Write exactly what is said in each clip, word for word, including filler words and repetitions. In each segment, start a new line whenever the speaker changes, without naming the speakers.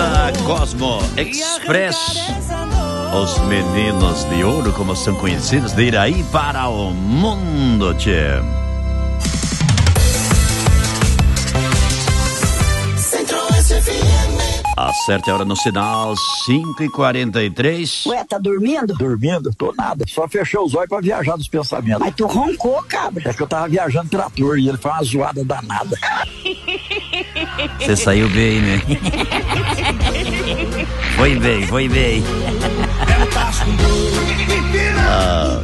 Ah, Cosmo Express. Os meninos de ouro, como são conhecidos, de Iraí para o mundo, tchê. Acerta a hora no sinal, cinco e quarenta e três.
Ué, tá dormindo?
Dormindo? Tô nada. Só fechei os olhos pra viajar dos pensamentos.
Mas tu roncou, cabra.
É que eu tava viajando trator e ele foi uma zoada danada.
Você saiu bem, né? Foi bem, foi bem. Ah.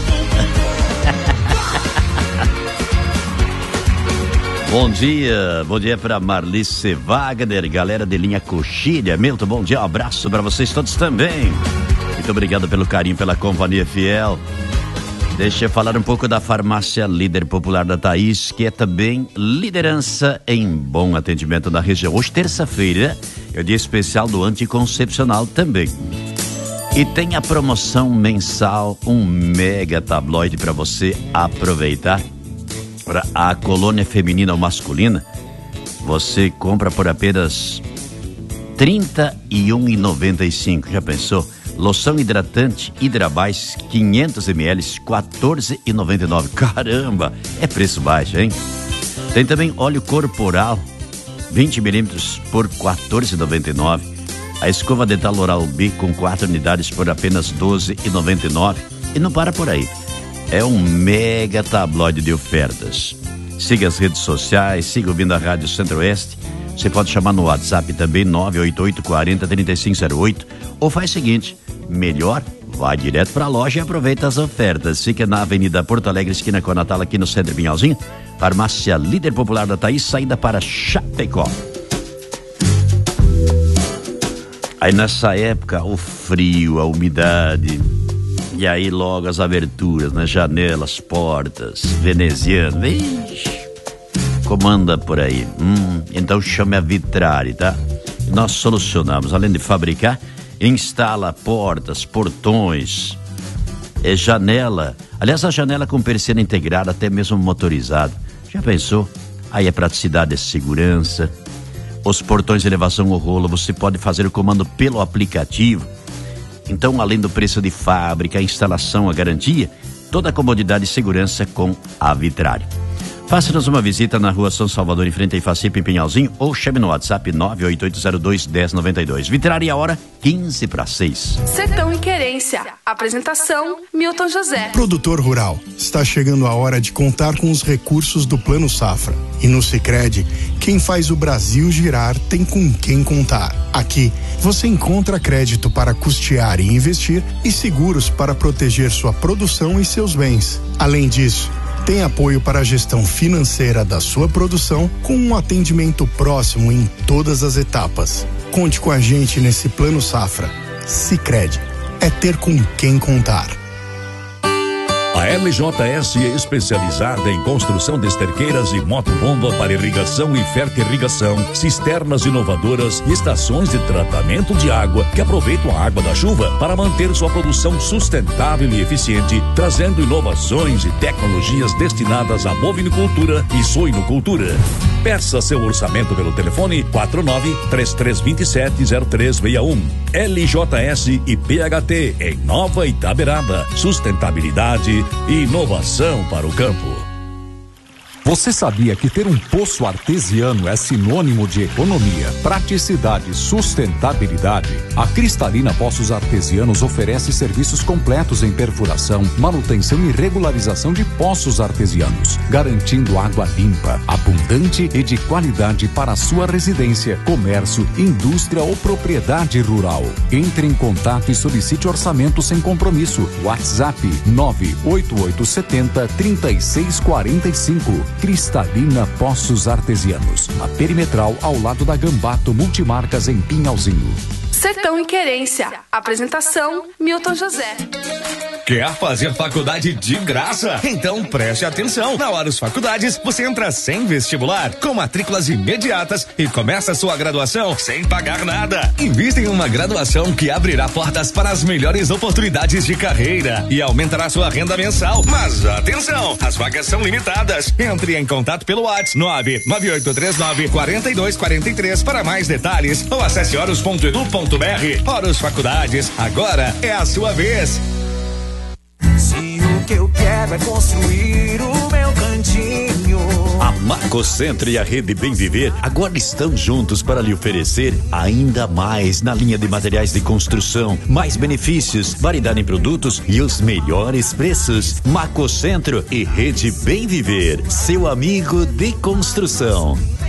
Bom dia, bom dia para Marlice Wagner, galera de linha Coxilha. Milton, bom dia, um abraço para vocês todos também. Muito obrigado pelo carinho, pela companhia fiel. Deixa eu falar um pouco da farmácia Líder Popular da Thaís, que é também liderança em bom atendimento na região. Hoje, terça-feira, é o dia especial do anticoncepcional também. E tem a promoção mensal, um mega tabloide para você aproveitar. Para a colônia feminina ou masculina, você compra por apenas trinta e um reais e noventa e cinco centavos. Já pensou? Loção hidratante Hidrabais quinhentos mililitros, quatorze reais e noventa e nove centavos. Caramba, é preço baixo, hein? Tem também óleo corporal vinte milímetros por quatorze reais e noventa e nove centavos. A escova dental Oral-B com quatro unidades por apenas doze reais e noventa e nove centavos. E não para por aí. É um mega tabloide de ofertas. Siga as redes sociais, siga ouvindo a Rádio Centro-Oeste. Você pode chamar no WhatsApp também, nove oito oito, quarenta, trinta e cinco zero oito. Ou faz o seguinte, melhor, vai direto para a loja e aproveita as ofertas. Fica na Avenida Porto Alegre, esquina com a Natal, aqui no Centro Pinhalzinho. Farmácia Líder Popular da Thaís, saída para Chapecó. Aí nessa época, o frio, a umidade... E aí logo as aberturas, né? Janelas, portas, veneziano. Vixe, comanda por aí. Hum, então chame a Vitrari, tá? Nós solucionamos, além de fabricar, instala portas, portões, é janela. Aliás, a janela com persiana integrada, até mesmo motorizada. Já pensou? Aí é praticidade, é segurança. Os portões de elevação ou rolo, você pode fazer o comando pelo aplicativo. Então, além do preço de fábrica, a instalação, a garantia, toda a comodidade e segurança com a Vitrari. Faça-nos uma visita na rua São Salvador, em frente a Ifacipe, em Pinhalzinho, ou chame no WhatsApp nove oito oito zero dois, um zero nove dois. Vitrari, a hora quinze para seis.
Sertão e Querência. Apresentação, Milton José.
Produtor rural, está chegando a hora de contar com os recursos do Plano Safra. E no Sicredi, quem faz o Brasil girar tem com quem contar. Aqui, você encontra crédito para custear e investir e seguros para proteger sua produção e seus bens. Além disso, tem apoio para a gestão financeira da sua produção com um atendimento próximo em todas as etapas. Conte com a gente nesse Plano Safra. Sicredi, é ter com quem contar.
A L J S é especializada em construção de esterqueiras e motobomba para irrigação e fertirrigação, cisternas inovadoras e estações de tratamento de água que aproveitam a água da chuva para manter sua produção sustentável e eficiente, trazendo inovações e tecnologias destinadas à bovinicultura e suinocultura. Peça seu orçamento pelo telefone quatro nove três três dois sete zero três seis um. L J S e P H T em Nova Itaberaba. Sustentabilidade e inovação para o campo.
Você sabia que ter um poço artesiano é sinônimo de economia, praticidade e sustentabilidade? A Cristalina Poços Artesianos oferece serviços completos em perfuração, manutenção e regularização de poços artesianos, garantindo água limpa, abundante e de qualidade para a sua residência, comércio, indústria ou propriedade rural. Entre em contato e solicite orçamento sem compromisso. WhatsApp nove oito oito sete zero, três seis quatro cinco. Cristalina Poços Artesianos, na Perimetral, ao lado da Gambato Multimarcas, em Pinhalzinho.
Sertão e Querência. Apresentação, Milton José.
Quer fazer faculdade de graça? Então preste atenção. Na Horus Faculdades, você entra sem vestibular, com matrículas imediatas e começa sua graduação sem pagar nada. Invista em uma graduação que abrirá portas para as melhores oportunidades de carreira e aumentará sua renda mensal. Mas atenção, as vagas são limitadas. Entre em contato pelo WhatsApp nove nove oito três nove quatro dois quatro três para mais detalhes ou acesse horus ponto edu ponto br. Horus Faculdades, agora é a sua vez.
Se o que eu quero é construir o meu cantinho.
A Macocentro e a Rede Bem Viver agora estão juntos para lhe oferecer ainda mais na linha de materiais de construção, mais benefícios, variedade em produtos e os melhores preços. Macocentro e Rede Bem Viver, seu amigo de construção.